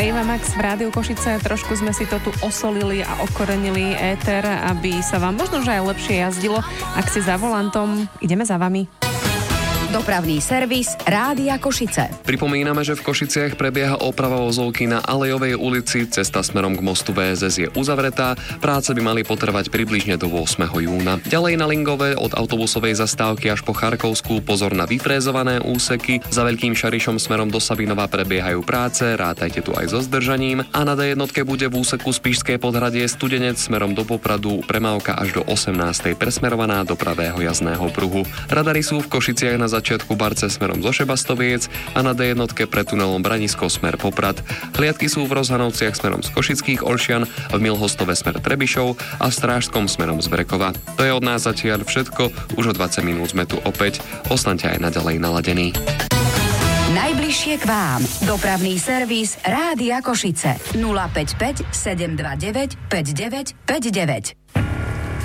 Eva Max v Rádiu Košice. Trošku sme si to tu osolili a okorenili éter, aby sa vám možno že aj lepšie jazdilo. Ak ste za volantom, ideme za vami. Dopravný servis Rádia Košice. Pripomíname, že v Košiciach prebieha oprava vozovky na Alejovej ulici. Cesta smerom k mostu VSS je uzavretá. Práce by mali potrvať približne do 8. júna. Ďalej na Lingove od autobusovej zastávky až po Charkovskú pozor na vyfrézované úseky. Za Veľkým Šarišom smerom do Sabinova prebiehajú práce, rátajte tu aj so zdržaním. A na D1 bude v úseku Spišské Podhradie Studenec smerom do Popradu premávka až do 18. presmerovaná do pravého jazdného pruhu. Radary sú v Košiciach na začiatku Barce smerom zo Šebastoviec a na D1 pred tunelom Branisko smer Poprad. Hliadky sú v Rozhanovciach smerom z Košických Olšian, v Milhostove smer Trebišov a v Strážskom smerom z Brekova. To je od nás zatiaľ všetko, už o 20 minút sme tu opäť. Ostaňte aj naďalej naladení. Najbližšie k vám. Dopravný servis Rádia Košice. 055 729 5959.